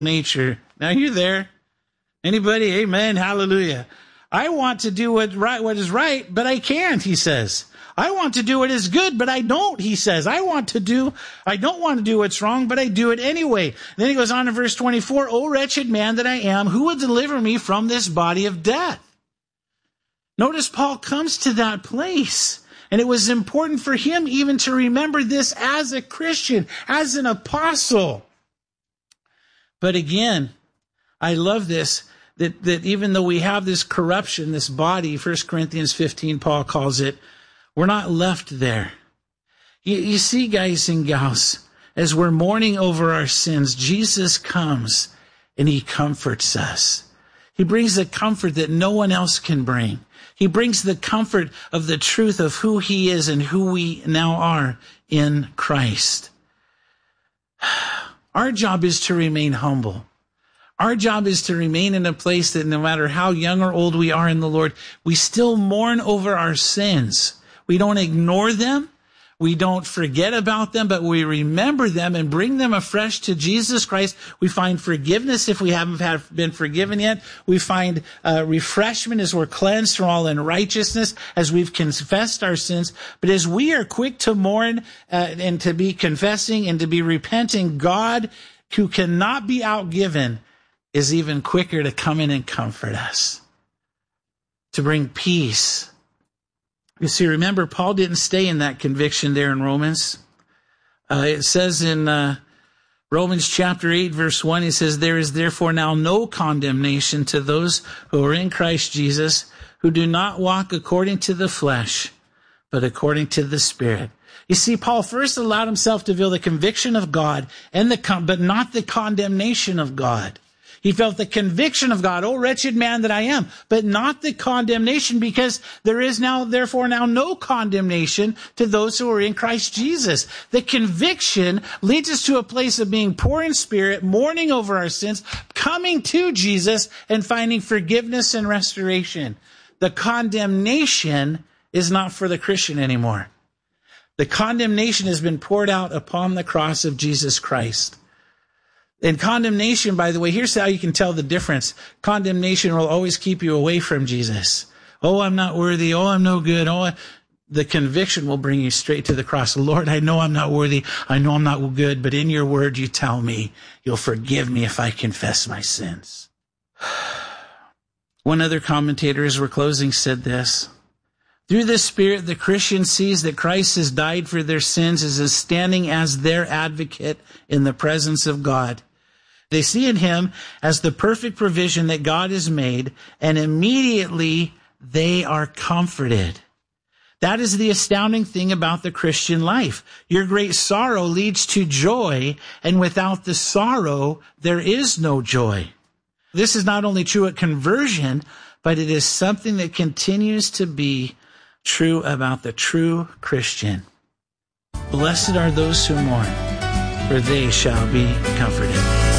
nature. Now you're there. Anybody? Amen. Hallelujah. I want to do what is right, but I can't, he says. I want to do what is good, but I don't, he says. I don't want to do what's wrong, but I do it anyway. Then he goes on in verse 24, O wretched man that I am, who will deliver me from this body of death? Notice Paul comes to that place. And it was important for him even to remember this as a Christian, as an apostle. But again, I love this, that even though we have this corruption, this body, 1 Corinthians 15, Paul calls it, we're not left there. You see, guys and gals, as we're mourning over our sins, Jesus comes and he comforts us. He brings a comfort that no one else can bring. He brings the comfort of the truth of who he is and who we now are in Christ. Our job is to remain humble. Our job is to remain in a place that no matter how young or old we are in the Lord, we still mourn over our sins. We don't ignore them. We don't forget about them, but we remember them and bring them afresh to Jesus Christ. We find forgiveness if we haven't been forgiven yet. We find refreshment as we're cleansed from all unrighteousness, as we've confessed our sins. But as we are quick to mourn and to be confessing and to be repenting, God, who cannot be outgiven, is even quicker to come in and comfort us, to bring peace. You see, remember, Paul didn't stay in that conviction there in Romans. It says in Romans chapter 8, verse 1, he says, there is therefore now no condemnation to those who are in Christ Jesus, who do not walk according to the flesh, but according to the Spirit. You see, Paul first allowed himself to feel the conviction of God, but not the condemnation of God. He felt the conviction of God, oh, wretched man that I am, but not the condemnation, because there is now, therefore, now no condemnation to those who are in Christ Jesus. The conviction leads us to a place of being poor in spirit, mourning over our sins, coming to Jesus and finding forgiveness and restoration. The condemnation is not for the Christian anymore. The condemnation has been poured out upon the cross of Jesus Christ. And condemnation, by the way, here's how you can tell the difference. Condemnation will always keep you away from Jesus. Oh, I'm not worthy. Oh, I'm no good. The conviction will bring you straight to the cross. Lord, I know I'm not worthy. I know I'm not good, but in your word, you tell me you'll forgive me if I confess my sins. One other commentator, as we're closing, said this: through the Spirit, the Christian sees that Christ has died for their sins, is standing as their advocate in the presence of God. They see in him as the perfect provision that God has made, and immediately they are comforted. That is the astounding thing about the Christian life. Your great sorrow leads to joy, and without the sorrow, there is no joy. This is not only true at conversion, but it is something that continues to be true about the true Christian. Blessed are those who mourn, for they shall be comforted.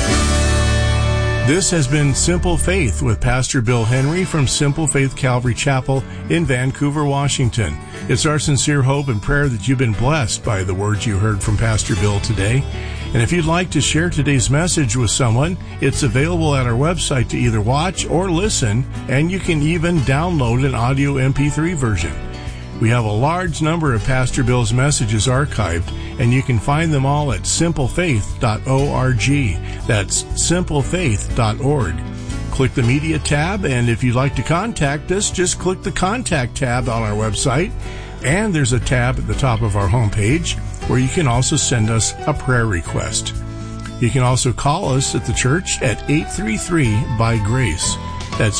This has been Simple Faith with Pastor Bill Henry from Simple Faith Calvary Chapel in Vancouver, Washington. It's our sincere hope and prayer that you've been blessed by the words you heard from Pastor Bill today. And if you'd like to share today's message with someone, it's available at our website to either watch or listen, and you can even download an audio MP3 version. We have a large number of Pastor Bill's messages archived, and you can find them all at simplefaith.org. That's simplefaith.org. Click the Media tab, and if you'd like to contact us, just click the Contact tab on our website, and there's a tab at the top of our homepage where you can also send us a prayer request. You can also call us at the church at 833-BY-GRACE. That's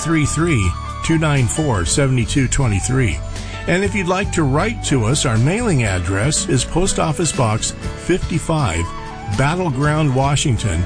833-294-7223. And if you'd like to write to us, our mailing address is Post Office Box 55, Battleground, Washington,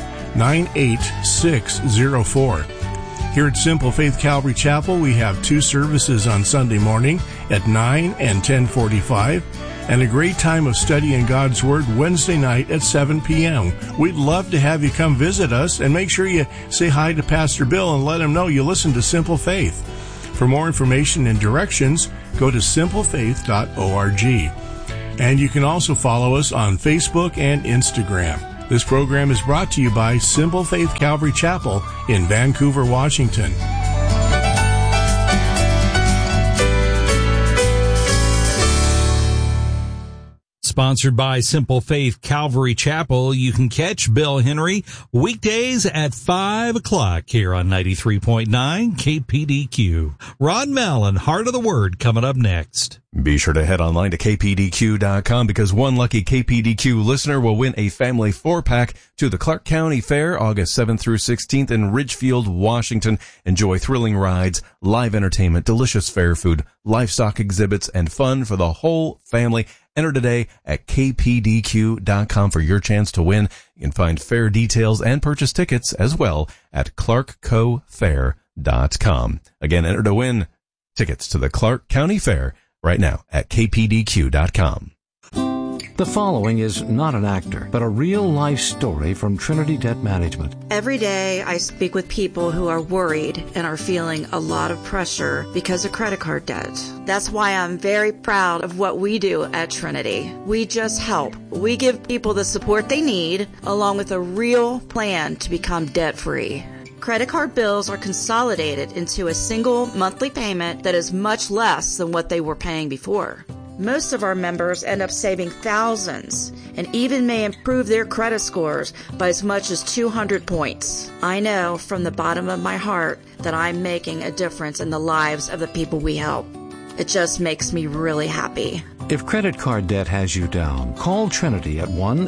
98604. Here at Simple Faith Calvary Chapel, we have 2 services on Sunday morning at 9 and 10:45, and a great time of studying God's Word Wednesday night at 7 p.m. We'd love to have you come visit us, and make sure you say hi to Pastor Bill and let him know you listen to Simple Faith. For more information and directions, go to simplefaith.org. And you can also follow us on Facebook and Instagram. This program is brought to you by Simple Faith Calvary Chapel in Vancouver, Washington. Sponsored by Simple Faith Calvary Chapel. You can catch Bill Henry weekdays at 5 o'clock here on 93.9 KPDQ. Rod Mellon, Heart of the Word, coming up next. Be sure to head online to kpdq.com because one lucky KPDQ listener will win a family 4-pack to the Clark County Fair August 7th through 16th in Ridgefield, Washington. Enjoy thrilling rides, live entertainment, delicious fair food, livestock exhibits, and fun for the whole family. Enter today at kpdq.com for your chance to win. You can find fair details and purchase tickets as well at clarkcofair.com. Again, enter to win tickets to the Clark County Fair right now at kpdq.com. The following is not an actor, but a real-life story from Trinity Debt Management. Every day I speak with people who are worried and are feeling a lot of pressure because of credit card debt. That's why I'm very proud of what we do at Trinity. We just help. We give people the support they need, along with a real plan to become debt-free. Credit card bills are consolidated into a single monthly payment that is much less than what they were paying before. Most of our members end up saving thousands and even may improve their credit scores by as much as 200 points. I know from the bottom of my heart that I'm making a difference in the lives of the people we help. It just makes me really happy. If credit card debt has you down, call Trinity at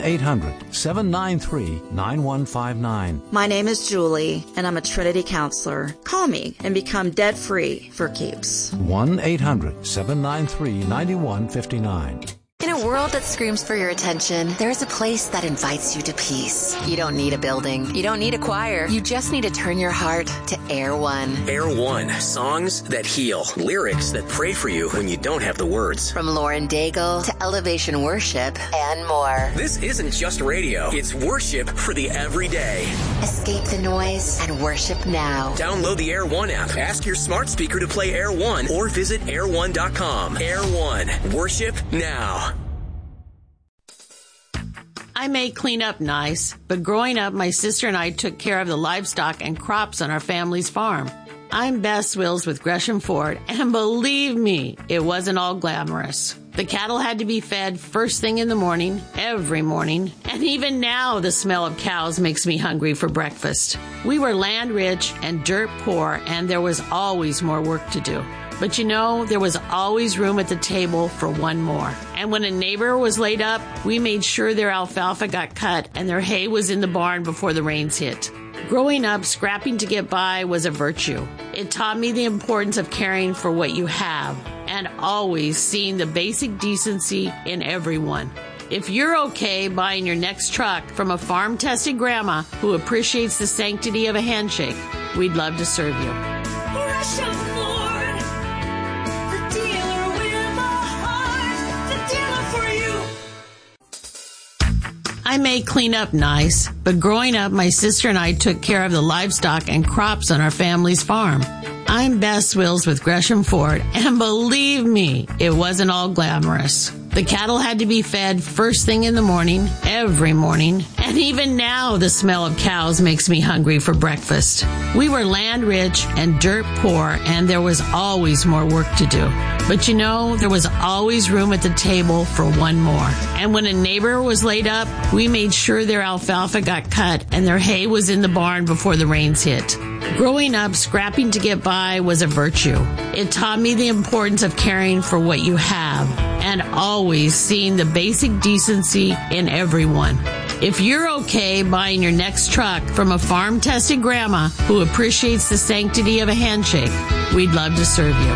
1-800-793-9159. My name is Julie, and I'm a Trinity counselor. Call me and become debt-free for keeps. 1-800-793-9159. In a world that screams for your attention, there is a place that invites you to peace. You don't need a building. You don't need a choir. You just need to turn your heart to Air One. Air One, songs that heal, lyrics that pray for you when you don't have the words. From Lauren Daigle to Elevation Worship and more. This isn't just radio. It's worship for the everyday. Escape the noise and worship now. Download the Air One app. Ask your smart speaker to play Air One or visit air1.com. Air One, worship now. I may clean up nice, but growing up, my sister and I took care of the livestock and crops on our family's farm. I'm Bess Wills with Gresham Ford, and believe me, it wasn't all glamorous. The cattle had to be fed first thing in the morning, every morning, and even now the smell of cows makes me hungry for breakfast. We were land rich and dirt poor, and there was always more work to do. But you know, there was always room at the table for one more. And when a neighbor was laid up, we made sure their alfalfa got cut and their hay was in the barn before the rains hit. Growing up, scrapping to get by was a virtue. It taught me the importance of caring for what you have and always seeing the basic decency in everyone. If you're okay buying your next truck from a farm-tested grandma who appreciates the sanctity of a handshake, we'd love to serve you. I may clean up nice, but growing up, my sister and I took care of the livestock and crops on our family's farm. I'm Bess Wills with Gresham Ford, and believe me, it wasn't all glamorous. The cattle had to be fed first thing in the morning, every morning, and even now the smell of cows makes me hungry for breakfast. We were land rich and dirt poor, and there was always more work to do. But you know, there was always room at the table for one more. And when a neighbor was laid up, we made sure their alfalfa got cut and their hay was in the barn before the rains hit. Growing up, scrapping to get by was a virtue. It taught me the importance of caring for what you have and always seeing the basic decency in everyone. If you're okay buying your next truck from a farm-tested grandma who appreciates the sanctity of a handshake, we'd love to serve you.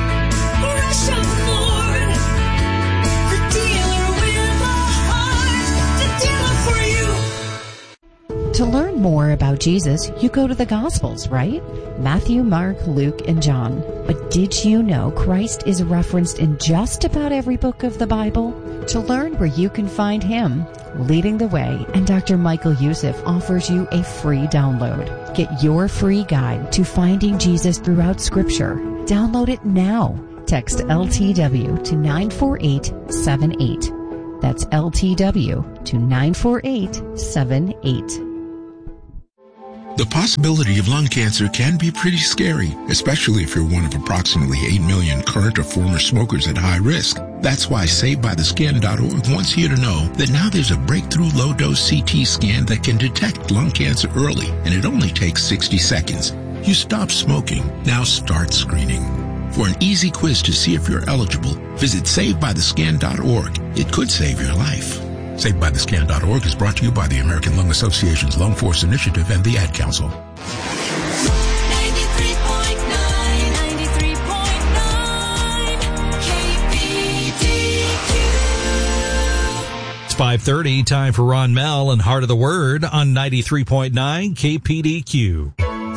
To learn more about Jesus, you go to the Gospels, right? Matthew, Mark, Luke, and John. But did you know Christ is referenced in just about every book of the Bible? To learn where you can find Him, Leading the Way, and Dr. Michael Youssef offers you a free download. Get your free guide to finding Jesus throughout Scripture. Download it now. Text LTW to 94878. That's LTW to 94878. The possibility of lung cancer can be pretty scary, especially if you're one of approximately 8 million current or former smokers at high risk. That's why SaveByTheScan.org wants you to know that now there's a breakthrough low-dose CT scan that can detect lung cancer early, and it only takes 60 seconds. You stop smoking, now start screening. For an easy quiz to see if you're eligible, visit SaveByTheScan.org. It could save your life. SaveByTheScan.org is brought to you by the American Lung Association's Lung Force Initiative and the Ad Council. 93.9 KPDQ. It's 5:30, time for Ron Mell and Heart of the Word on 93.9 KPDQ.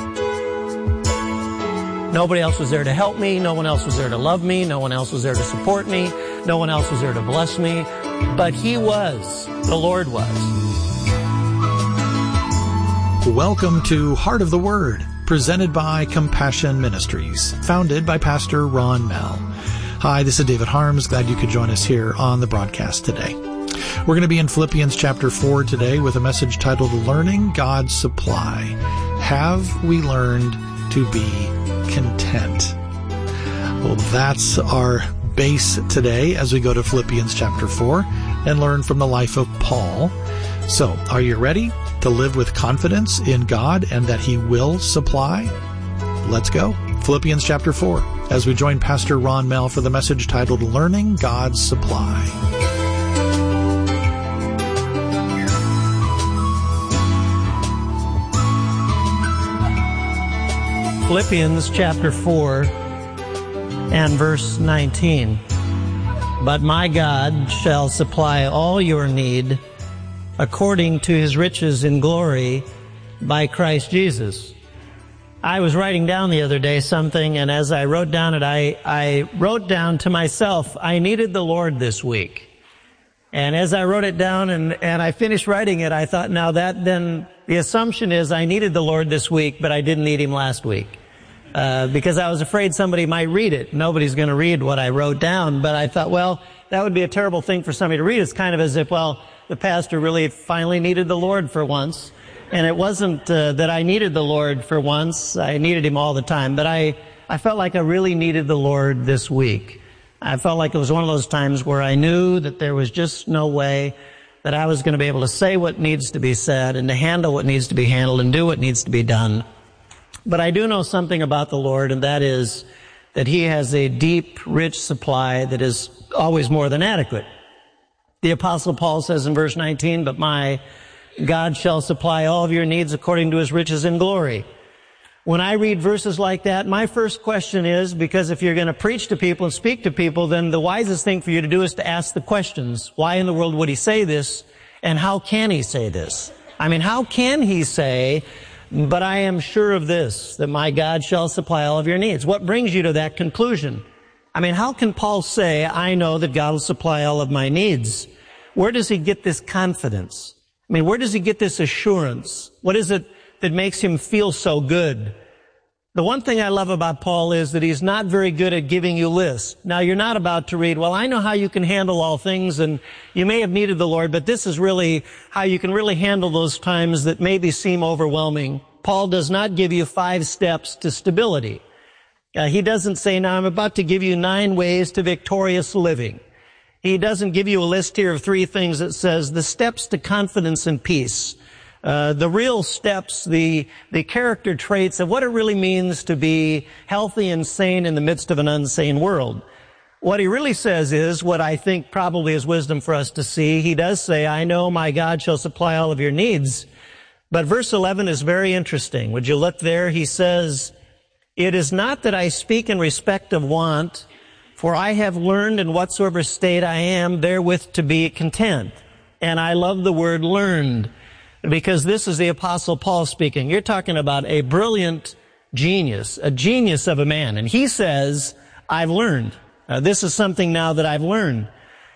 Nobody else was there to help me. No one else was there to love me. No one else was there to support me. No one else was there to bless me. But He was. The Lord was. Welcome to Heart of the Word, presented by Compassion Ministries, founded by Pastor Ron Mell. Hi, this is David Harms. Glad you could join us here on the broadcast today. We're going to be in Philippians chapter 4 today with a message titled Learning God's Supply. Have we learned to be content? Well, that's our base today as we go to Philippians chapter 4 and learn from the life of Paul. So, are you ready to live with confidence in God and that He will supply? Let's go. Philippians chapter 4 as we join Pastor Ron Mell for the message titled Learning God's Supply. Philippians chapter 4 and verse 19. But my God shall supply all your need according to His riches in glory by Christ Jesus. I was writing down the other day something, and as I wrote down it, I wrote down to myself, I needed the Lord this week. And as I wrote it down and I finished writing it, I thought, now that then the assumption is I needed the Lord this week, but I didn't need Him last week. Because I was afraid somebody might read it. Nobody's going to read what I wrote down, but I thought, well, that would be a terrible thing for somebody to read. It's kind of as if, well, the pastor really finally needed the Lord for once. And it wasn't that I needed the Lord for once. I needed Him all the time. But I felt like I really needed the Lord this week. I felt like it was one of those times where I knew that there was just no way that I was going to be able to say what needs to be said and to handle what needs to be handled and do what needs to be done. But I do know something about the Lord, and that is that He has a deep, rich supply that is always more than adequate. The Apostle Paul says in verse 19, but my God shall supply all of your needs according to His riches in glory. When I read verses like that, my first question is, because if you're going to preach to people and speak to people, then the wisest thing for you to do is to ask the questions. Why in the world would He say this? And how can He say this? I mean, how can He say, but I am sure of this, that my God shall supply all of your needs? What brings you to that conclusion? I mean, how can Paul say, I know that God will supply all of my needs? Where does he get this confidence? I mean, where does he get this assurance? What is it that makes him feel so good? The one thing I love about Paul is that he's not very good at giving you lists. Now, you're not about to read, well, I know how you can handle all things, and you may have needed the Lord, but this is really how you can really handle those times that maybe seem overwhelming. Paul does not give you 5 steps to stability. He doesn't say, now I'm about to give you 9 ways to victorious living. He doesn't give you a list here of 3 things that says the steps to confidence and peace. The real steps, the character traits of what it really means to be healthy and sane in the midst of an unsane world. What he really says is what I think probably is wisdom for us to see. He does say, I know my God shall supply all of your needs. But verse 11 is very interesting. Would you look there? He says, it is not that I speak in respect of want, for I have learned in whatsoever state I am therewith to be content. And I love the word learned, because this is the Apostle Paul speaking. You're talking about a brilliant genius, a genius of a man. And he says, I've learned. This is something now that I've learned.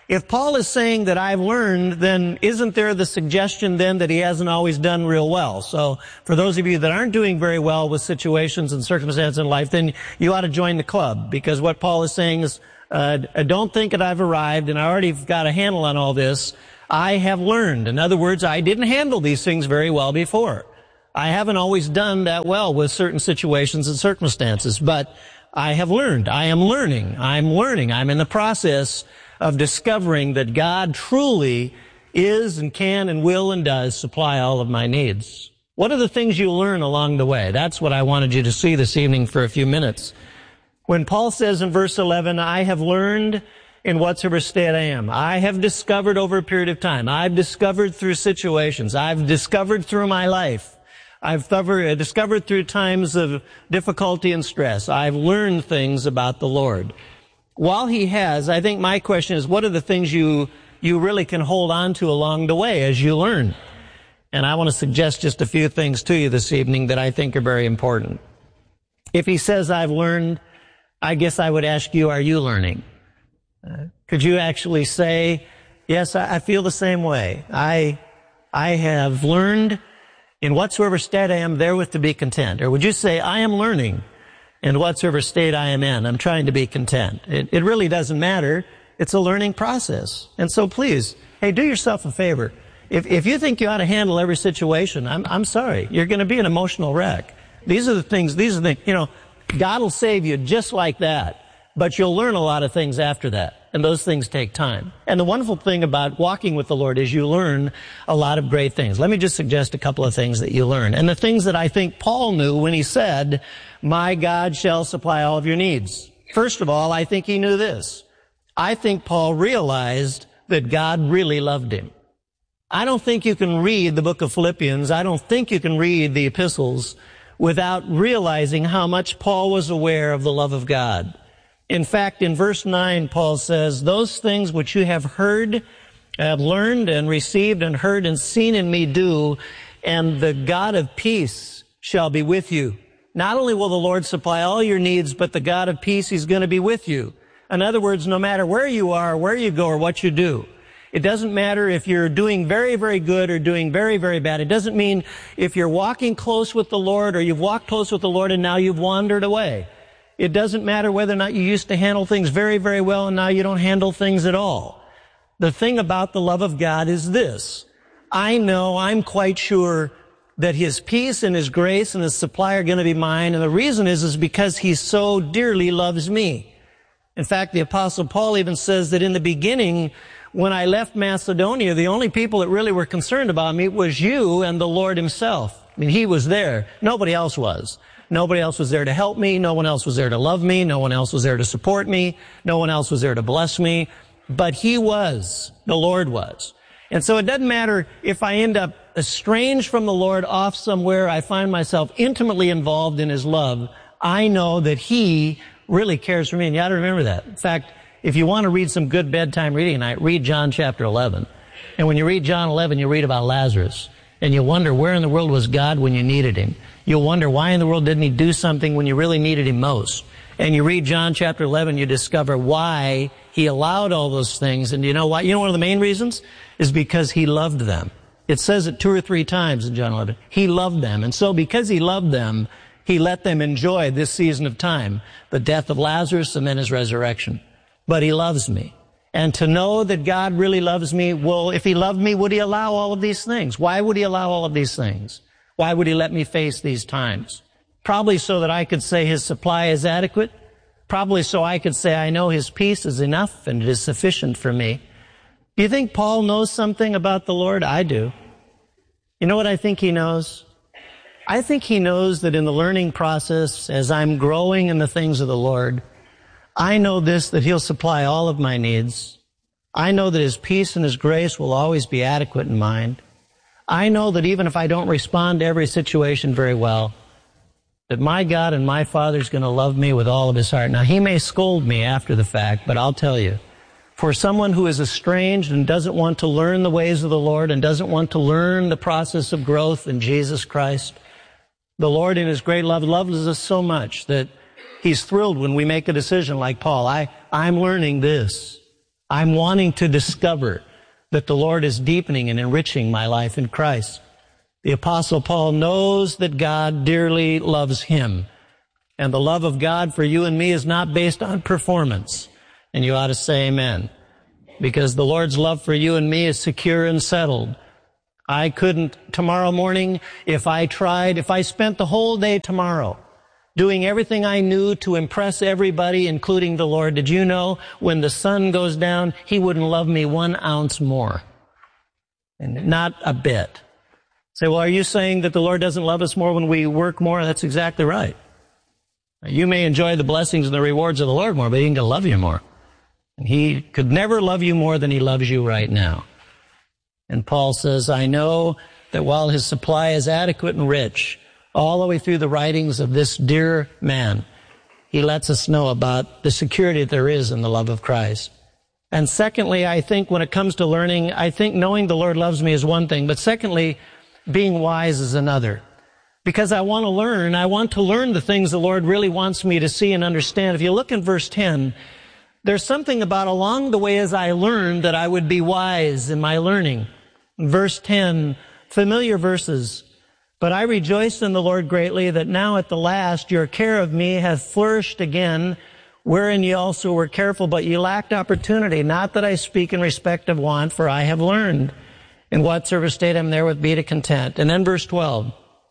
If Paul is saying that I've learned, then isn't there the suggestion then that he hasn't always done real well? So for those of you that aren't doing very well with situations and circumstances in life, then you ought to join the club, because what Paul is saying is, don't think that I've arrived and I already got a handle on all this. I have learned. In other words, I didn't handle these things very well before. I haven't always done that well with certain situations and circumstances, but I have learned. I am learning. I'm learning. I'm in the process of discovering that God truly is and can and will and does supply all of my needs. What are the things you learn along the way? That's what I wanted you to see this evening for a few minutes. When Paul says in verse 11, I have learned in whatsoever state I am. I have discovered over a period of time. I've discovered through situations. I've discovered through my life. I've discovered through times of difficulty and stress. I've learned things about the Lord. While he has, I think my question is, what are the things you really can hold on to along the way as you learn? And I want to suggest just a few things to you this evening that I think are very important. If he says, I've learned, I guess I would ask you, are you learning? Could you actually say, yes, I feel the same way. I have learned in whatsoever state I am therewith to be content. Or would you say, I am learning in whatsoever state I am in, I'm trying to be content. It really doesn't matter. It's a learning process. And so please, hey, do yourself a favor. If you think you ought to handle every situation, I'm sorry. You're going to be an emotional wreck. These are the things, God will save you just like that. But you'll learn a lot of things after that. And those things take time. And the wonderful thing about walking with the Lord is you learn a lot of great things. Let me just suggest a couple of things that you learn. And the things that I think Paul knew when he said, my God shall supply all of your needs. First of all, I think he knew this. I think Paul realized that God really loved him. I don't think you can read the book of Philippians. I don't think you can read the epistles without realizing how much Paul was aware of the love of God. In fact, in verse 9, Paul says, those things which you have heard, have learned and received and heard and seen in me do, and the God of peace shall be with you. Not only will the Lord supply all your needs, but the God of peace, He's going to be with you. In other words, no matter where you are, where you go, or what you do, it doesn't matter if you're doing very, very good or doing very, very bad. It doesn't mean if you're walking close with the Lord or you've walked close with the Lord and now you've wandered away. It doesn't matter whether or not you used to handle things very, very well and now you don't handle things at all. The thing about the love of God is this. I'm quite sure that His peace and His grace and His supply are going to be mine. And the reason is because He so dearly loves me. In fact, the Apostle Paul even says that in the beginning, when I left Macedonia, the only people that really were concerned about me was you and the Lord Himself. I mean, He was there. Nobody else was. Nobody else was there to help me. No one else was there to love me. No one else was there to support me. No one else was there to bless me. But He was. The Lord was. And so it doesn't matter if I end up estranged from the Lord off somewhere. I find myself intimately involved in His love. I know that He really cares for me. And you ought to remember that. In fact, if you want to read some good bedtime reading tonight, read John chapter 11. And when you read John 11, you read about Lazarus. And you wonder where in the world was God when you needed Him. You'll wonder why in the world didn't He do something when you really needed Him most. And you read John chapter 11, you discover why He allowed all those things. And you know why? You know one of the main reasons? Is because He loved them. It says it 2 or 3 times in John 11. He loved them. And so because He loved them, He let them enjoy this season of time, the death of Lazarus and then His resurrection. But He loves me. And to know that God really loves me, well, if He loved me, would He allow all of these things? Why would He allow all of these things? Why would He let me face these times? Probably so that I could say His supply is adequate. Probably so I could say I know His peace is enough and it is sufficient for me. Do you think Paul knows something about the Lord? I do. You know what I think he knows? I think he knows that in the learning process, as I'm growing in the things of the Lord, I know this, that He'll supply all of my needs. I know that His peace and His grace will always be adequate in mine. I know that even if I don't respond to every situation very well, that my God and my Father is going to love me with all of His heart. Now, He may scold me after the fact, but I'll tell you, for someone who is estranged and doesn't want to learn the ways of the Lord and doesn't want to learn the process of growth in Jesus Christ, the Lord in His great love loves us so much that He's thrilled when we make a decision like Paul. I'm learning this. I'm wanting to discover that the Lord is deepening and enriching my life in Christ. The Apostle Paul knows that God dearly loves him. And the love of God for you and me is not based on performance. And you ought to say amen. Because the Lord's love for you and me is secure and settled. I couldn't tomorrow morning, if I spent the whole day tomorrow doing everything I knew to impress everybody, including the Lord, did you know when the sun goes down, He wouldn't love me 1 ounce more? And not a bit. Say, well, are you saying that the Lord doesn't love us more when we work more? That's exactly right. You may enjoy the blessings and the rewards of the Lord more, but He ain't going to love you more. And He could never love you more than He loves you right now. And Paul says, I know that while His supply is adequate and rich, all the way through the writings of this dear man, he lets us know about the security that there is in the love of Christ. And secondly, I think when it comes to learning, I think knowing the Lord loves me is one thing, but secondly, being wise is another. Because I want to learn the things the Lord really wants me to see and understand. If you look in verse 10, there's something about along the way as I learned that I would be wise in my learning. Verse 10, familiar verses. But I rejoiced in the Lord greatly that now at the last your care of me hath flourished again, wherein ye also were careful, but ye lacked opportunity. Not that I speak in respect of want, for I have learned in whatsoever state I am therewith be to content. And then verse 12,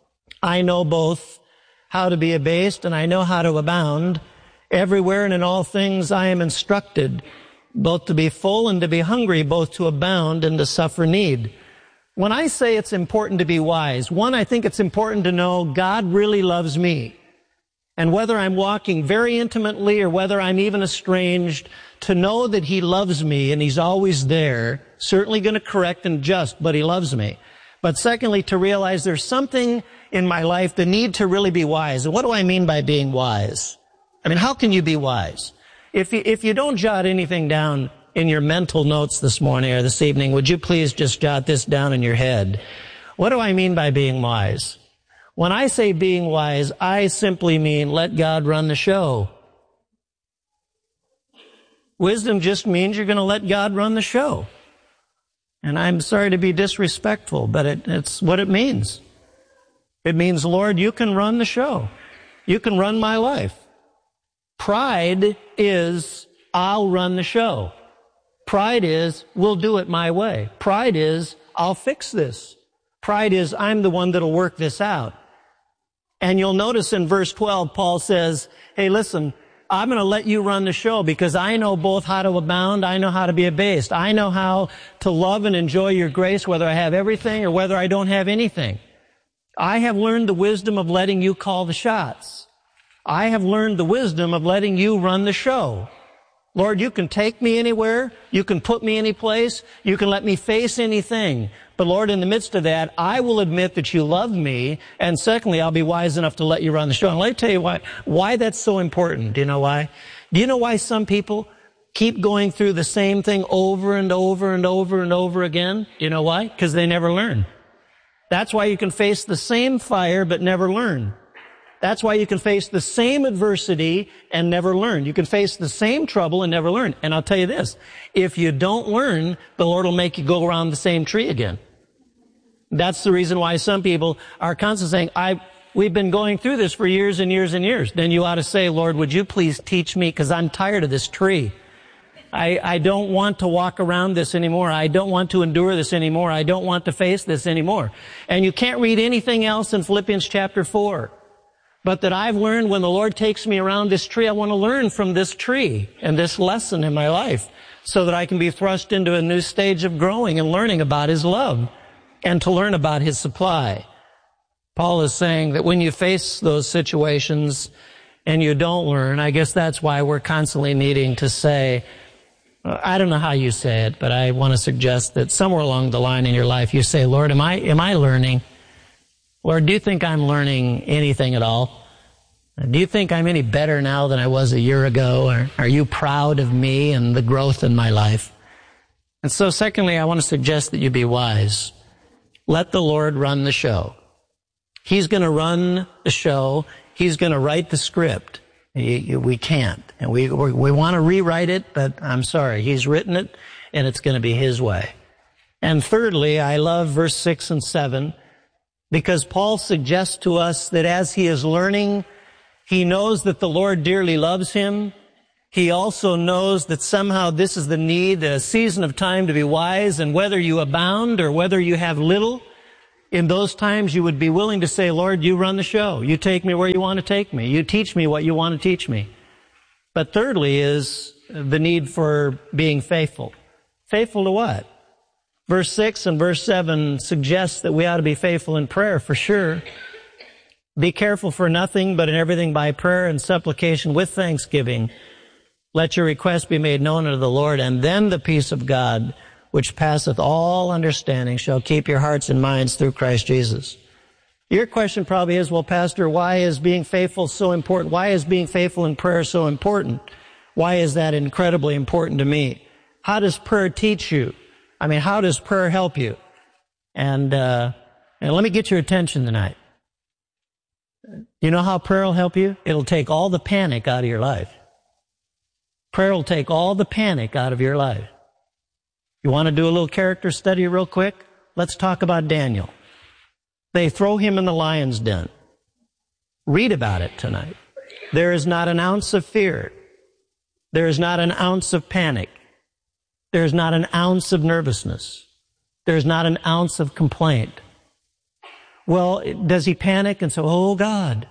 I know both how to be abased and I know how to abound. Everywhere and in all things I am instructed, both to be full and to be hungry, both to abound and to suffer need. When I say it's important to be wise, one, I think it's important to know God really loves me. And whether I'm walking very intimately or whether I'm even estranged, to know that He loves me and He's always there, certainly going to correct and just, but He loves me. But secondly, to realize there's something in my life, the need to really be wise. And what do I mean by being wise? I mean, how can you be wise? If you don't jot anything down in your mental notes this morning or this evening, would you please just jot this down in your head? What do I mean by being wise? When I say being wise, I simply mean let God run the show. Wisdom just means you're going to let God run the show. And I'm sorry to be disrespectful, but it's what it means. It means, Lord, you can run the show. You can run my life. Pride is, I'll run the show. Pride is, we'll do it my way. Pride is, I'll fix this. Pride is, I'm the one that'll work this out. And you'll notice in verse 12, Paul says, hey, listen, I'm going to let you run the show because I know both how to abound, I know how to be abased. I know how to love and enjoy your grace, whether I have everything or whether I don't have anything. I have learned the wisdom of letting you call the shots. I have learned the wisdom of letting you run the show. Lord, you can take me anywhere. You can put me any place. You can let me face anything. But Lord, in the midst of that, I will admit that you love me. And secondly, I'll be wise enough to let you run the show. And let me tell you why that's so important. Do you know why? Do you know why some people keep going through the same thing over and over and over and over again? Do you know why? Because they never learn. That's why you can face the same fire but never learn. That's why you can face the same adversity and never learn. You can face the same trouble and never learn. And I'll tell you this, if you don't learn, the Lord will make you go around the same tree again. That's the reason why some people are constantly saying, we've been going through this for years and years and years. Then you ought to say, Lord, would you please teach me, because I'm tired of this tree. I don't want to walk around this anymore. I don't want to endure this anymore. I don't want to face this anymore. And you can't read anything else in Philippians chapter 4. But that I've learned when the Lord takes me around this tree, I want to learn from this tree and this lesson in my life so that I can be thrust into a new stage of growing and learning about His love and to learn about His supply. Paul is saying that when you face those situations and you don't learn, I guess that's why we're constantly needing to say, I don't know how you say it, but I want to suggest that somewhere along the line in your life you say, Lord, am I learning? Lord, do you think I'm learning anything at all? Do you think I'm any better now than I was a year ago? Or are you proud of me and the growth in my life? And so secondly, I want to suggest that you be wise. Let the Lord run the show. He's going to run the show. He's going to write the script. We can't. And we want to rewrite it, but I'm sorry. He's written it, and it's going to be his way. And thirdly, I love verse 6 and 7, because Paul suggests to us that as he is learning, he knows that the Lord dearly loves him. He also knows that somehow this is the need, a season of time to be wise, and whether you abound or whether you have little, in those times you would be willing to say, Lord, you run the show. You take me where you want to take me. You teach me what you want to teach me. But thirdly is the need for being faithful. Faithful to what? Verse 6 and verse 7 suggests that we ought to be faithful in prayer for sure. Be careful for nothing, but in everything by prayer and supplication with thanksgiving. Let your requests be made known unto the Lord, and then the peace of God, which passeth all understanding, shall keep your hearts and minds through Christ Jesus. Your question probably is, well, Pastor, why is being faithful so important? Why is being faithful in prayer so important? Why is that incredibly important to me? How does prayer teach you? I mean, how does prayer help you? And let me get your attention tonight. You know how prayer will help you? It'll take all the panic out of your life. Prayer will take all the panic out of your life. You want to do a little character study real quick? Let's talk about Daniel. They throw him in the lion's den. Read about it tonight. There is not an ounce of fear. There is not an ounce of panic. There is not an ounce of nervousness. There is not an ounce of complaint. Well, does he panic and say, oh, God,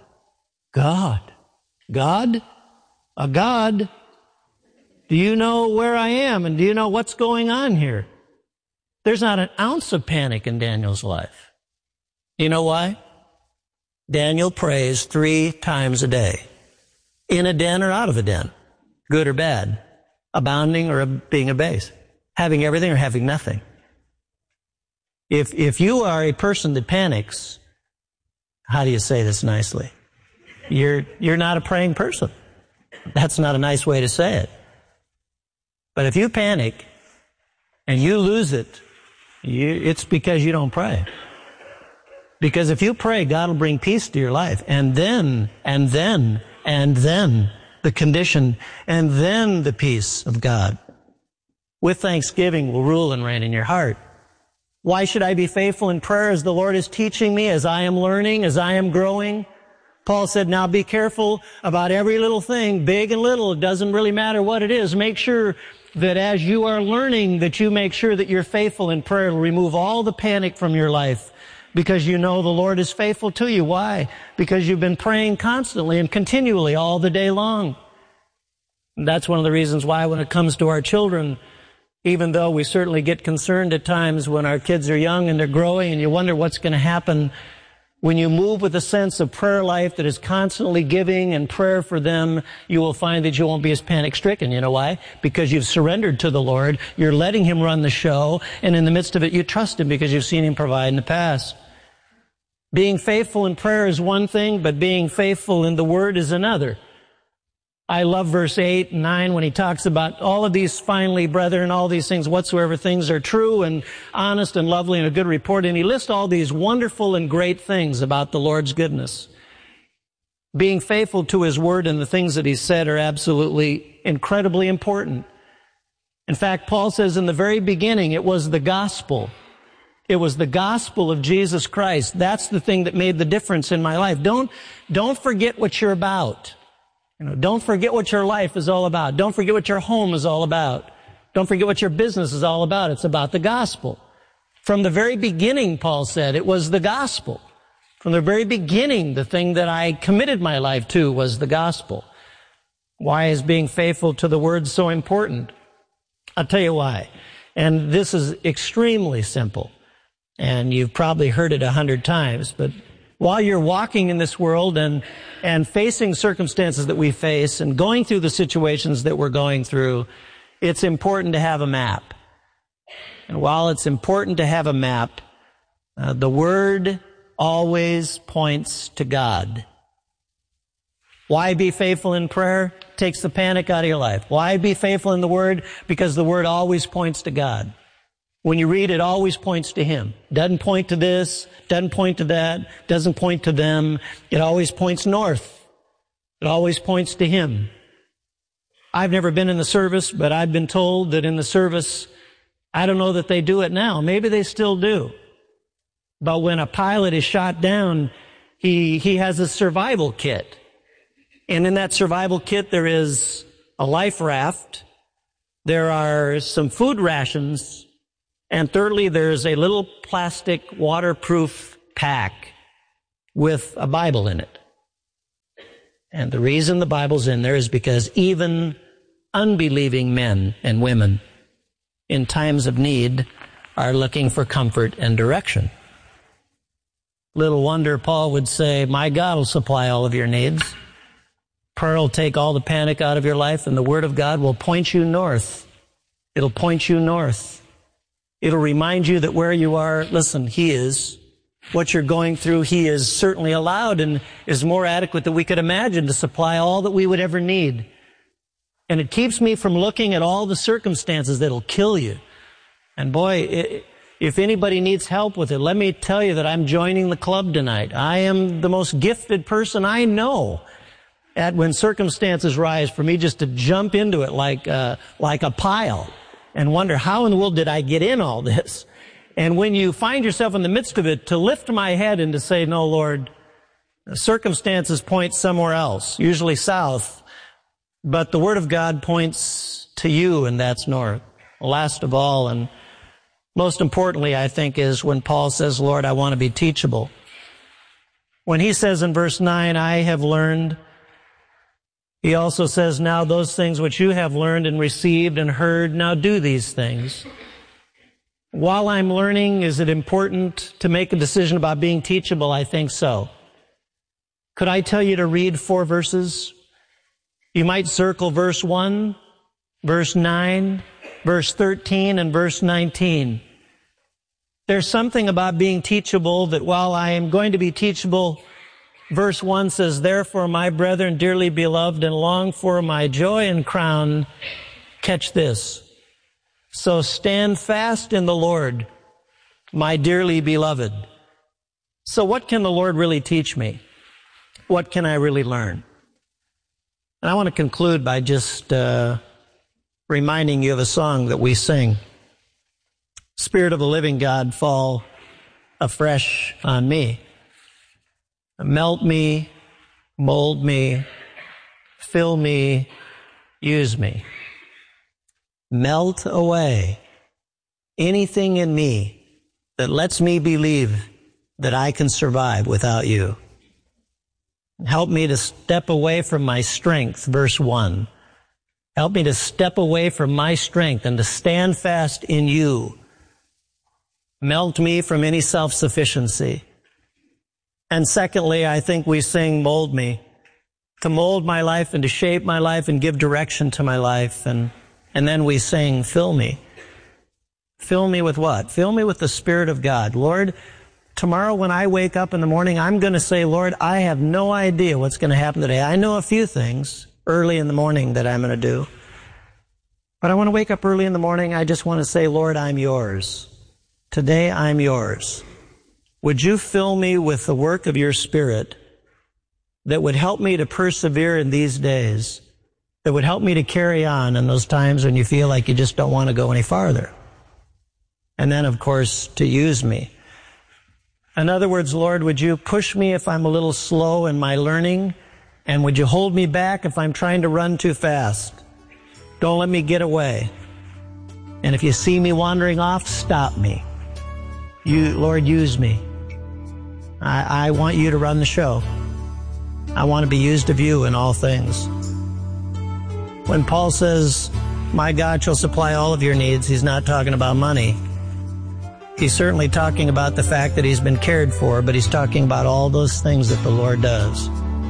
a God, do you know where I am and do you know what's going on here? There's not an ounce of panic in Daniel's life. You know why? Daniel prays 3 times a day. In a den or out of a den. Good or bad. Abounding or being abased. Having everything or having nothing. If you are a person that panics, how do you say this nicely? You're not a praying person. That's not a nice way to say it. But if you panic and you lose it, it's because you don't pray. Because if you pray, God will bring peace to your life. And then the condition, and then the peace of God with thanksgiving will rule and reign in your heart. Why should I be faithful in prayer as the Lord is teaching me, as I am learning, as I am growing? Paul said, now be careful about every little thing, big and little. It doesn't really matter what it is. Make sure that as you are learning, that you make sure that you're faithful in prayer to remove all the panic from your life, because you know the Lord is faithful to you. Why? Because you've been praying constantly and continually all the day long. And that's one of the reasons why when it comes to our children, even though we certainly get concerned at times when our kids are young and they're growing and you wonder what's going to happen, when you move with a sense of prayer life that is constantly giving and prayer for them, you will find that you won't be as panic-stricken. You know why? Because you've surrendered to the Lord. You're letting Him run the show. And in the midst of it, you trust Him because you've seen Him provide in the past. Being faithful in prayer is one thing, but being faithful in the Word is another. I love verse 8 and 9 when he talks about all of these, finally, brethren, all these things, whatsoever things are true and honest and lovely and a good report. And he lists all these wonderful and great things about the Lord's goodness. Being faithful to His Word and the things that He said are absolutely incredibly important. In fact, Paul says in the very beginning, it was the gospel. It was the gospel of Jesus Christ. That's the thing that made the difference in my life. Don't forget what you're about. Don't forget what your life is all about. Don't forget what your home is all about. Don't forget what your business is all about. It's about the gospel. From the very beginning, Paul said, it was the gospel. From the very beginning, the thing that I committed my life to was the gospel. Why is being faithful to the Word so important? I'll tell you why. And this is extremely simple. And you've probably heard it 100 times, but while you're walking in this world and facing circumstances that we face and going through the situations that we're going through, it's important to have a map. And while it's important to have a map, the Word always points to God. Why be faithful in prayer? Takes the panic out of your life. Why be faithful in the Word? Because the Word always points to God. When you read, it always points to Him. Doesn't point to this, doesn't point to that, doesn't point to them. It always points north. It always points to Him. I've never been in the service, but I've been told that in the service, I don't know that they do it now. Maybe they still do. But when a pilot is shot down, he has a survival kit. And in that survival kit, there is a life raft. There are some food rations. And thirdly, there's a little plastic waterproof pack with a Bible in it. And the reason the Bible's in there is because even unbelieving men and women in times of need are looking for comfort and direction. Little wonder Paul would say, my God will supply all of your needs. Prayer will take all the panic out of your life, and the Word of God will point you north. It'll point you north. It'll remind you that where you are, listen, He is. What you're going through, He is certainly allowed and is more adequate than we could imagine to supply all that we would ever need. And it keeps me from looking at all the circumstances that'll kill you. And boy, if anybody needs help with it, let me tell you that I'm joining the club tonight. I am the most gifted person I know at when circumstances rise for me just to jump into it like a pile and wonder, how in the world did I get in all this? And when you find yourself in the midst of it, to lift my head and to say, no, Lord, the circumstances point somewhere else, usually south, but the Word of God points to you, and that's north. Last of all, and most importantly, I think, is when Paul says, Lord, I want to be teachable. When he says in verse 9, I have learned, he also says, now those things which you have learned and received and heard, now do these things. While I'm learning, is it important to make a decision about being teachable? I think so. Could I tell you to read 4 verses? You might circle verse 1, verse 9, verse 13, and verse 19. There's something about being teachable that while I am going to be teachable, verse 1 says, therefore, my brethren, dearly beloved, and long for my joy and crown, catch this. So stand fast in the Lord, my dearly beloved. So what can the Lord really teach me? What can I really learn? And I want to conclude by just reminding you of a song that we sing. Spirit of the living God, fall afresh on me. Melt me, mold me, fill me, use me. Melt away anything in me that lets me believe that I can survive without you. Help me to step away from my strength, verse 1. Help me to step away from my strength and to stand fast in you. Melt me from any self-sufficiency. And secondly, I think we sing, mold me, to mold my life and to shape my life and give direction to my life. And then we sing, fill me. Fill me with what? Fill me with the Spirit of God. Lord, tomorrow when I wake up in the morning, I'm going to say, Lord, I have no idea what's going to happen today. I know a few things early in the morning that I'm going to do. But I want to wake up early in the morning. I just want to say, Lord, I'm yours. Today I'm yours. Would you fill me with the work of your Spirit that would help me to persevere in these days, that would help me to carry on in those times when you feel like you just don't want to go any farther. And then, of course, to use me. In other words, Lord, would you push me if I'm a little slow in my learning? And would you hold me back if I'm trying to run too fast? Don't let me get away. And if you see me wandering off, stop me. You, Lord, use me. I want you to run the show. I want to be used of you in all things. When Paul says, my God shall supply all of your needs, he's not talking about money. He's certainly talking about the fact that he's been cared for, but he's talking about all those things that the Lord does.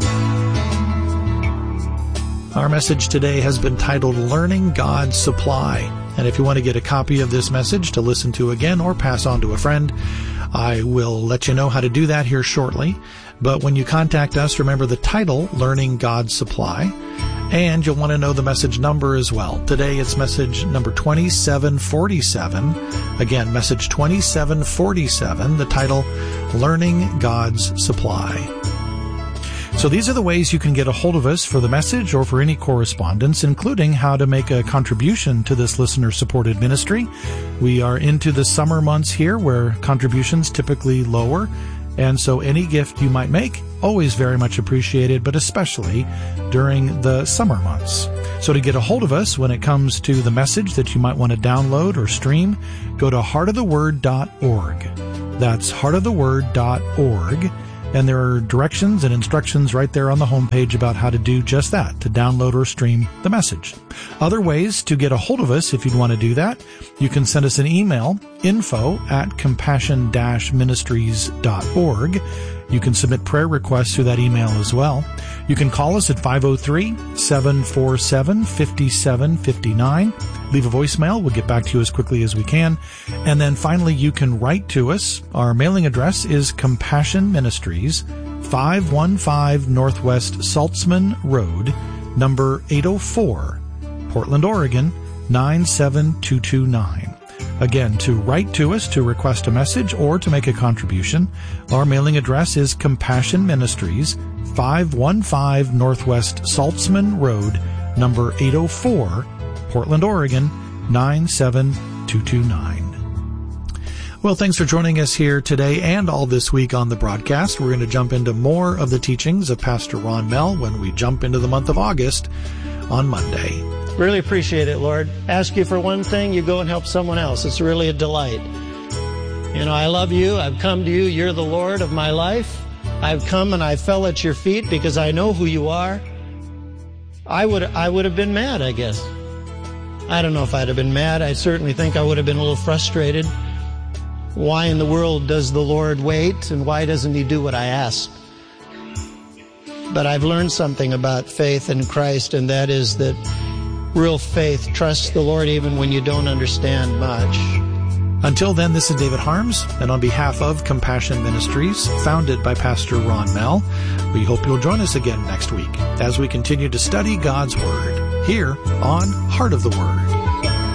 Our message today has been titled, Learning God's Supply. And if you want to get a copy of this message to listen to again or pass on to a friend, I will let you know how to do that here shortly. But when you contact us, remember the title, Learning God's Supply, and you'll want to know the message number as well. Today it's message number 2747. Again, message 2747, the title, Learning God's Supply. So these are the ways you can get a hold of us for the message or for any correspondence, including how to make a contribution to this listener-supported ministry. We are into the summer months here where contributions typically lower, and so any gift you might make, always very much appreciated, but especially during the summer months. So to get a hold of us when it comes to the message that you might want to download or stream, go to heartoftheword.org. That's heartoftheword.org. And there are directions and instructions right there on the homepage about how to do just that, to download or stream the message. Other ways to get a hold of us, if you'd want to do that, you can send us an email, info@compassion-ministries.org. You can submit prayer requests through that email as well. You can call us at 503-747-5759. Leave a voicemail. We'll get back to you as quickly as we can. And then finally, you can write to us. Our mailing address is Compassion Ministries, 515 Northwest Saltzman Road, number 804, Portland, Oregon, 97229. Again, to write to us to request a message or to make a contribution, our mailing address is Compassion Ministries, 515 Northwest Saltzman Road, number 804, Portland, Oregon, 97229. Well, thanks for joining us here today and all this week on the broadcast. We're going to jump into more of the teachings of Pastor Ron Mell when we jump into the month of August on Monday. Really appreciate it, Lord. Ask you for one thing, you go and help someone else. It's really a delight. You know, I love you. I've come to you. You're the Lord of my life. I've come and I fell at your feet because I know who you are. I would have been mad, I guess. I don't know if I'd have been mad. I certainly think I would have been a little frustrated. Why in the world does the Lord wait, and why doesn't He do what I ask? But I've learned something about faith in Christ, and that is that real faith trusts the Lord even when you don't understand much. Until then, this is David Harms, and on behalf of Compassion Ministries, founded by Pastor Ron Mell, we hope you'll join us again next week as we continue to study God's Word here on Heart of the Word.